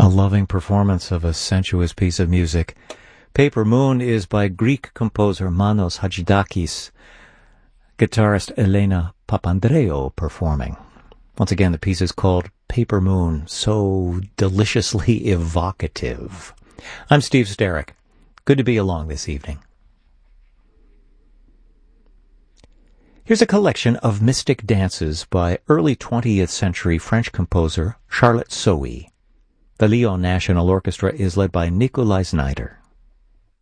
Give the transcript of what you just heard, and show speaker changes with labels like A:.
A: A loving performance of a sensuous piece of music. Paper Moon is by Greek composer Manos Hadjidakis, guitarist Elena Papandreou performing. Once again, the piece is called Paper Moon, so deliciously evocative. I'm Steve Sterrick. Good to be along this evening. Here's a collection of mystic dances by early 20th century French composer Charlotte Sohi. The Lyon National Orchestra is led by Nikolai Znaider.